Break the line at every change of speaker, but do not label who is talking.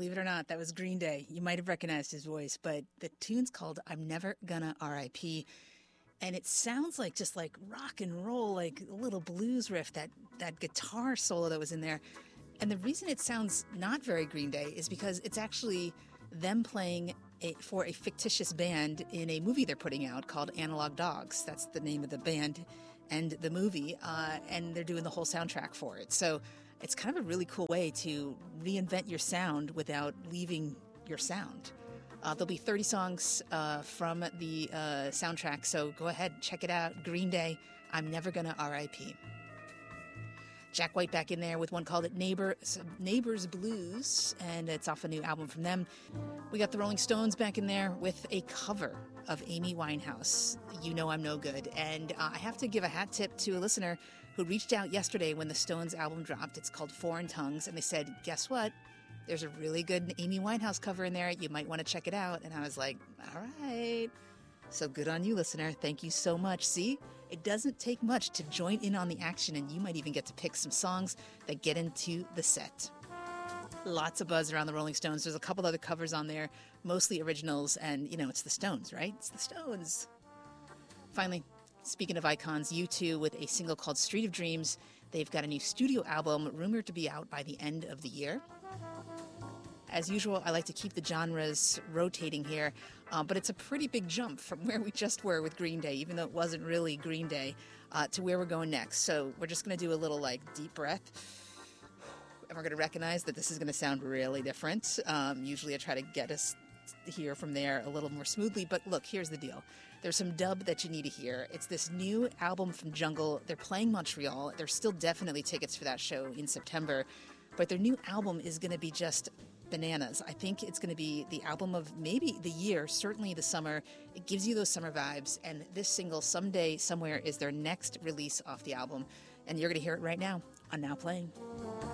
believe it or not, that was Green Day. You might have recognized his voice, but the tune's called I'm Never Gonna R.I.P. And it sounds like just like rock and roll, like a little blues riff, that guitar solo that was in there. And the reason it sounds not very Green Day is because it's actually them playing for a fictitious band in a movie they're putting out called Analog Dogs. That's the name of the band and the movie, and they're doing the whole soundtrack for it. So it's kind of a really cool way to reinvent your sound without leaving your sound. There'll be 30 songs from the soundtrack, so go ahead, check it out. Green Day, I'm Never Gonna R.I.P. Jack White back in there with one called Neighbors Blues, and it's off a new album from them. We got the Rolling Stones back in there with a cover of Amy Winehouse, You Know I'm No Good. And I have to give a hat tip to a listener who reached out yesterday when the Stones album dropped. It's called Foreign Tongues, and they said, guess what? There's a really good Amy Winehouse cover in there. You might want to check it out. And I was like, all right. So good on you, listener. Thank you so much. See, it doesn't take much to join in on the action, and you might even get to pick some songs that get into the set. Lots of buzz around the Rolling Stones. There's a couple other covers on there, mostly originals, and, you know, it's the Stones, right? It's the Stones. Finally, speaking of icons, U2 with a single called Street of Dreams. They've got a new studio album rumored to be out by the end of the year. As usual, I like to keep the genres rotating here, but it's a pretty big jump from where we just were with Green Day, even though it wasn't really Green Day, to where we're going next. So we're just going to do a little, deep breath, and we're going to recognize that this is going to sound really different. Usually I try to get us here from there a little more smoothly, but look, here's the deal. There's some dub that you need to hear. It's this new album from Jungle. They're playing Montreal. There's still definitely tickets for that show in September, but their new album is going to be just bananas. I think it's going to be the album of maybe the year, certainly the summer. It gives you those summer vibes, and this single, Someday, Somewhere, is their next release off the album, and you're going to hear it right now on Now Playing.